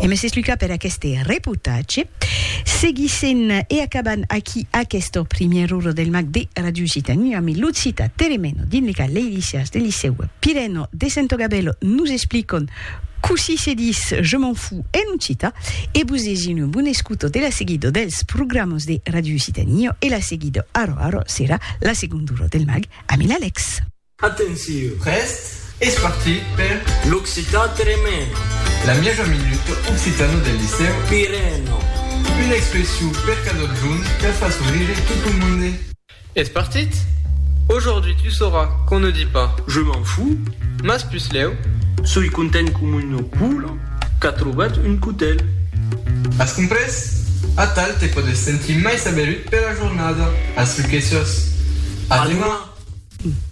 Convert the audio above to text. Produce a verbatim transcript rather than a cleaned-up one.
E me se sluca per queste reportage, seguissent e acabant aquí a questo premier oro del Mag de Radio Citania, ami Lucita Teremeno, dinlica le lycéas del liceu Pireno de Sant'Ogabello, nous expliquent Così se dis, je m'en fous, e non cita, e vous un buon escuto della seguido dels programmos de Radio Citania e la seguido aro aro sera la seconduro del Mag, ami l'Alex. Attenzione, Reste è parti per l'Occità Tremeno, la mia minute occitano del liceo Pireno. Un'expression per cadeau de jaune per faire sourire tout le monde. Est-ce parti? Aujourd'hui, tu sauras qu'on ne dit pas Je m'en fous, mas plus Léo. soy content come un culo che ha trovato un cutel. Has compres? A tal te podes sentir mai saberut per la giornata. As riquecios. A Además. demà.